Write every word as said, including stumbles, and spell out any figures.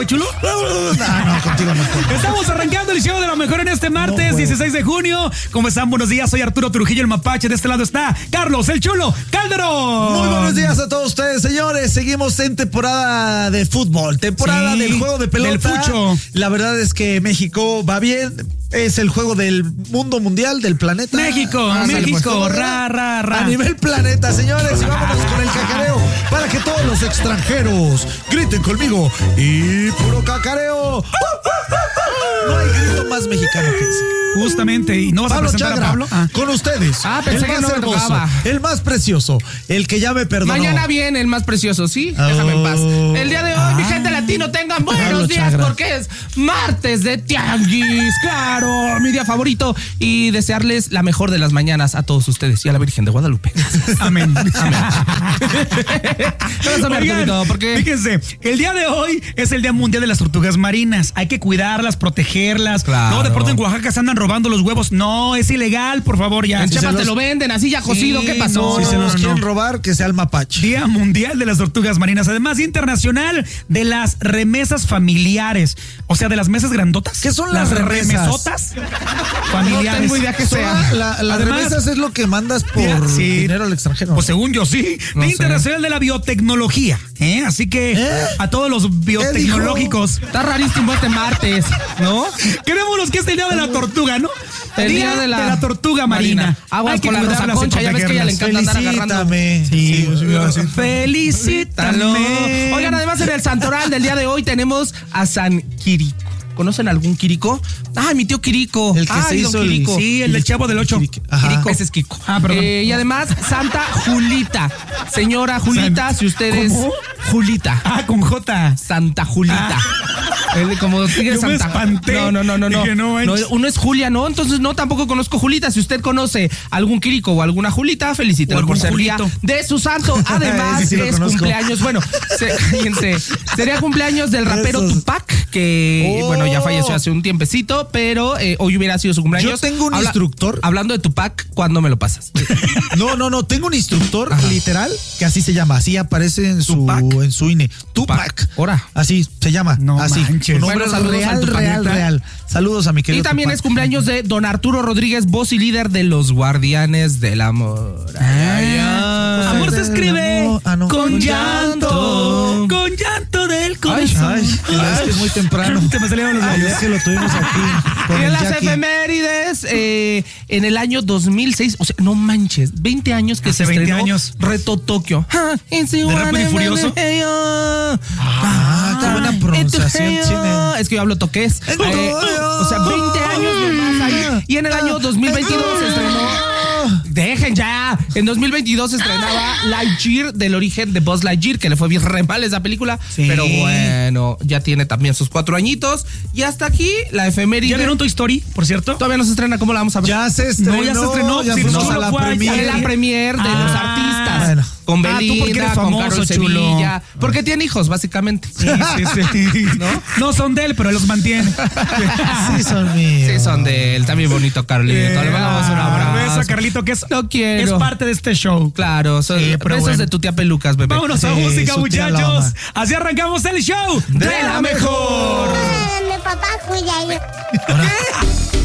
fue, chulo? No, no, contigo no fue. Estamos arrancando el show de lo mejor en este martes, no dieciséis de junio. ¿Cómo están? Buenos días, soy Arturo Trujillo, el Mapache. De este lado está Carlos, el Chulo Calderón. Muy buenos días a todos ustedes, señores. Seguimos en temporada de fútbol, temporada sí, del juego de pelota. Del fucho. La verdad es que México va bien. Es el juego del mundo mundial, del planeta. México, ah, México, pues, ra, ra, ra. A nivel planeta, señores. Y vámonos con el cacareo para que todos los extranjeros griten conmigo. Y puro cacareo. No hay grito más mexicano que ese. Justamente, y no vas Pablo a presentar Chagra, a Pablo. Ah. Con ustedes. Ah, pensé el que más no hermoso, tocaba. el más precioso, el que ya me perdonó. Mañana viene el más precioso, ¿sí? Oh. Déjame en paz. El día de hoy, ah. mi gente latino, tengan buenos Pablo días Chagra. porque es martes de Tianguis, claro, mi día favorito. Y desearles la mejor de las mañanas a todos ustedes y a la Virgen de Guadalupe. Amén. Amén. Oigan, porque... Fíjense, el día de hoy es el Día Mundial de las Tortugas Marinas. Hay que cuidarlas, protegerlas. Claro. No, de pronto en Oaxaca se andan robando los huevos. No, es ilegal, por favor, ya. En Si Chiapas los... te lo venden así ya cocido, sí, ¿qué pasó? No, si se nos no, quieren no. robar, que sea el mapache. Día Mundial de las Tortugas Marinas. Además, Día Internacional de las Remesas Familiares. O sea, de las mesas grandotas. ¿Qué son las, las remesas? remesotas familiares? No tengo idea que sea. La, las Además, remesas es lo que mandas por mira, sí, dinero al extranjero. Pues según yo sí. No Día sé. Internacional de la Biotecnología. ¿eh? Así que ¿Eh? a todos los biotecnológicos. Está rarísimo este martes, ¿no? Queremos que es el día de la tortuga, ¿no? El día de la, tortuga marina. marina. Aguas Hay que con la Rosa cuidarlas y Concha, ya ves que a ella le encanta andar agarrando. Felicítame. Sí, Sí, sí, sí. felicítame. Oigan, además en el santoral del día de hoy tenemos a San Quirico. ¿Conocen algún Quirico? Ah, mi tío Quirico. El que ah, se hizo don el- Quirico. Sí, el del Chavo del Ocho. Ajá. Quirico. Ese es Kiko. Ah, perdón. Eh, y además, Santa Julita. Señora Julita, San- si ustedes... ¿Cómo? Julita. Ah, con J. Santa Julita. El- como sigue Yo me Santa. espanté. No, no, no, no, no. Dije, no No, manches. uno es Julia, ¿no? Entonces no, tampoco conozco Julita. Si usted conoce algún Quirico o alguna Julita, felicítelo O algún por ser día Julito. de su santo. Además, Sí, sí lo es conozco. cumpleaños. Bueno, se, cállense. Sería cumpleaños del rapero Esos. Tupac, que Oh. bueno, ya falleció hace un tiempecito, pero eh, hoy hubiera sido su cumpleaños. Yo tengo un instructor. Hablando de Tupac, ¿cuándo me lo pasas? No, no, no. Tengo un instructor Ajá. literal que así se llama. Así aparece en su, ¿Tupac? en su I N E. Tupac. Ora. Así se llama. No así. manches. Su nombre Bueno, es saludos al real, Tupac. real, real. Saludos a mi querido Y también Tupac. es cumpleaños de don Arturo Rodríguez, voz y líder de los Guardianes del Amor. Ay, ay. Amor se escribe amor. Ah, no. con Con llanto, llanto. con llanto del corazón. Ay, es que es muy temprano. Se me salieron los Ay, gallos. es que lo tuvimos aquí. Con Y en el las Jackie. efemérides, eh, en el año dos mil seis, o sea, no manches, veinte años que Hace se veinte estrenó años. Reto Tokio. ¿De Rápido y Furioso? Ah, qué buena pronunciación tiene. Es que yo hablo toqués. Eh, o sea, veinte años nomás ahí. Y en el año dos mil veintidós se estrenó... Dejen ya. En dos mil veintidós se estrenaba Lightyear, del origen de Buzz Lightyear, que le fue bien re mal esa película. Sí. Pero bueno, ya tiene también sus cuatro añitos. Y hasta aquí la efeméride. ¿Ya vieron Toy Story, por cierto? Todavía no se estrena, ¿cómo la vamos a ver? Ya se estrenó. No, ya se estrenó. Ya Sí, fuimos no, a la fue ayer. premier. Es la premier de Ah, los artistas. bueno. Con Ah, tú porque Belinda, eres con famoso, Carol chulo. Sevilla. Porque tiene hijos, básicamente. Sí, sí, sí. ¿No? No son de él, pero él los mantiene. Sí, son míos. Sí, son de él. También bonito, Carlito. Le mandamos un abrazo. Beso a Carlito, que es, Lo quiero. es parte de este show. Claro, son Sí, pero besos bueno. de tu tía Pelucas, bebé. Vámonos a Sí, música, su tía la muchachos. ama. Así arrancamos el show de la mejor. Mi papá cuida yo.